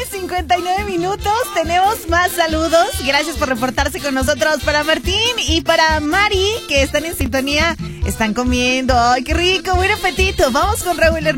9:59. Tenemos más saludos. Gracias por reportarse con nosotros. Para Martín y para Mari, que están en sintonía. Están comiendo. ¡Ay, qué rico! Buen apetito. Vamos con Raúl Hernández.